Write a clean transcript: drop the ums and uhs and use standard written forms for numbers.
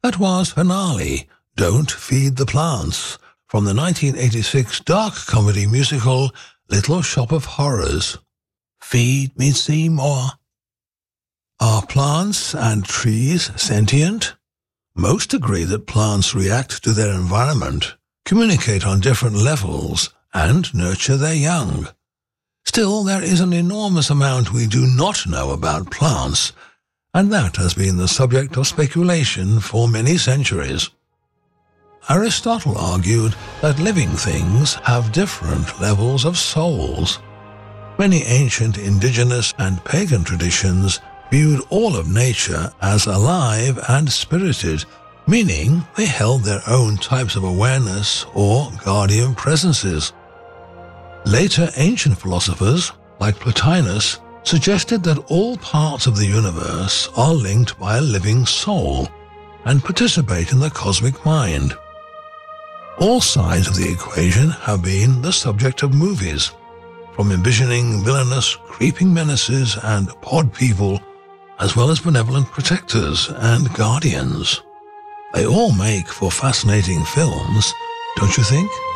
That was Finale, Don't Feed the Plants, from the 1986 dark comedy musical Little Shop of Horrors. Feed me, Seymour. Are plants and trees sentient? Most agree that plants react to their environment, communicate on different levels, and nurture their young. Still, there is an enormous amount we do not know about plants, and that has been the subject of speculation for many centuries. Aristotle argued that living things have different levels of souls. Many ancient indigenous and pagan traditions viewed all of nature as alive and spirited, meaning they held their own types of awareness or guardian presences. Later ancient philosophers, like Plotinus, suggested that all parts of the universe are linked by a living soul and participate in the cosmic mind. All sides of the equation have been the subject of movies, from envisioning villainous, creeping menaces and pod people, as well as benevolent protectors and guardians. They all make for fascinating films, don't you think?